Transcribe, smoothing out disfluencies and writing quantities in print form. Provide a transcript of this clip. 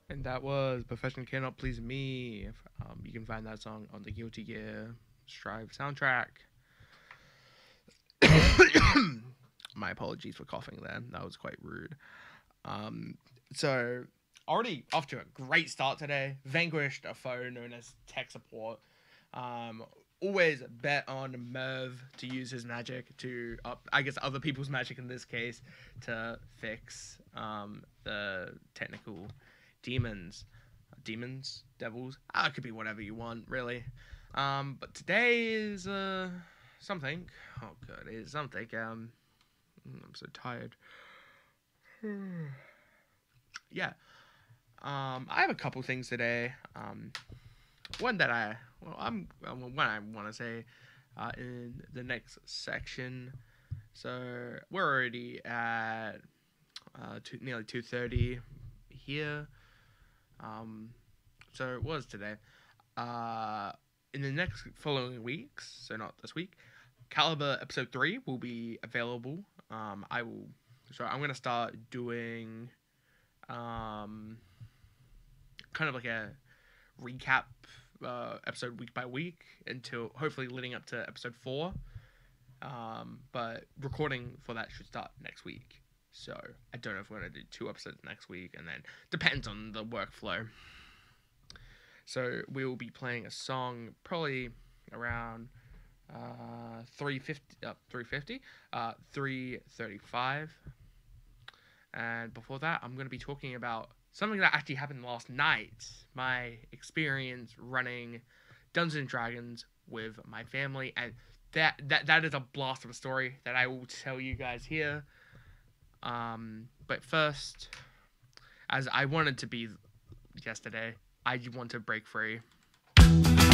And that was Perfection Cannot Please Me. You can find that song on the Guilty Gear Strive soundtrack. My apologies for coughing there. That was quite rude. Um, so, already off to a great start today. Vanquished a foe known as tech support. Um, Always bet on Merv to use his magic to, I guess, other people's magic in this case, to fix the technical demons. Devils. It could be whatever you want, really. But today is something. Oh god, it is something. I'm so tired. Yeah. I have a couple things today. One that one I want to say in the next section. So we're already at nearly 2:30 here. Um, so it was today. Uh, in the next following weeks, so not this week, Caliber episode 3 will be available. I will. So I'm gonna start doing um, kind of like a recap episode week by week until hopefully leading up to episode 4. But recording for that should start next week. So I don't know if we're gonna do 2 episodes next week, and then depends on the workflow. So we will be playing a song probably around 335. And before that, I'm going to be talking about something that actually happened last night. My experience running Dungeons and Dragons with my family, and that is a blast of a story that I will tell you guys here. But first, as I wanted to be yesterday, I want to break free.